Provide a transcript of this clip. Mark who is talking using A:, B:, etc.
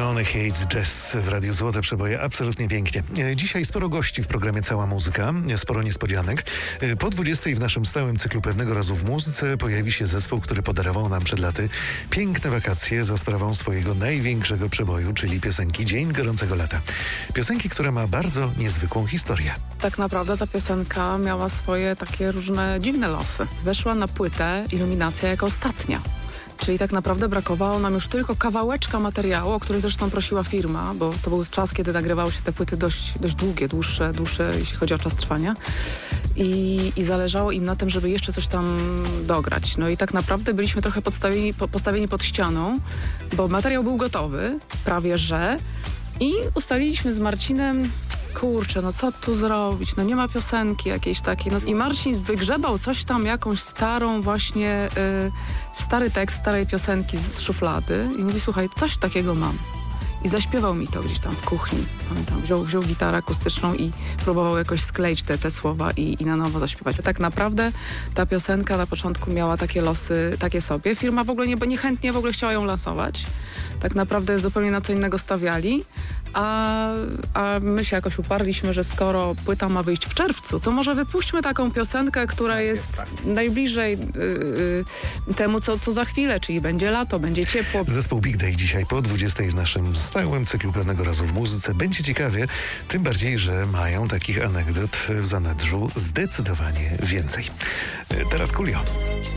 A: Johnny Hates Jazz w Radiu Złote Przeboje. Absolutnie pięknie. Dzisiaj sporo gości w programie Cała Muzyka, sporo niespodzianek. Po 20 w naszym stałym cyklu Pewnego razu w muzyce pojawi się zespół, który podarował nam przed laty piękne wakacje za sprawą swojego największego przeboju, czyli piosenki Dzień Gorącego Lata. Piosenki, która ma bardzo niezwykłą historię.
B: Tak naprawdę ta piosenka miała swoje takie różne dziwne losy. Weszła na płytę Iluminacja jako ostatnia. Czyli tak naprawdę brakowało nam już tylko kawałeczka materiału, o który zresztą prosiła firma, bo to był czas, kiedy nagrywały się te płyty dość długie, dłuższe, jeśli chodzi o czas trwania. I zależało im na tym, żeby jeszcze coś tam dograć. No i tak naprawdę byliśmy trochę postawieni pod ścianą, bo materiał był gotowy, prawie że. I ustaliliśmy z Marcinem, kurczę, no co tu zrobić? No nie ma piosenki jakiejś takiej. No i Marcin wygrzebał coś tam, jakąś starą właśnie, stary tekst starej piosenki z szuflady i mówi, słuchaj, coś takiego mam. I zaśpiewał mi to gdzieś tam w kuchni. Pamiętam, wziął gitarę akustyczną i próbował jakoś skleić te słowa i na nowo zaśpiewać. Tak naprawdę ta piosenka na początku miała takie losy, takie sobie. Firma w ogóle niechętnie w ogóle chciała ją lansować. Tak naprawdę zupełnie na co innego stawiali. A my się jakoś uparliśmy, że skoro płyta ma wyjść w czerwcu, to może wypuśćmy taką piosenkę, która jest najbliżej temu, co za chwilę, czyli będzie lato, będzie ciepło.
A: Zespół Big Day dzisiaj po 20 w naszym stałym cyklu Pewnego razu w muzyce. Będzie ciekawie, tym bardziej, że mają takich anegdot w zanadrzu zdecydowanie więcej. Teraz Coolio.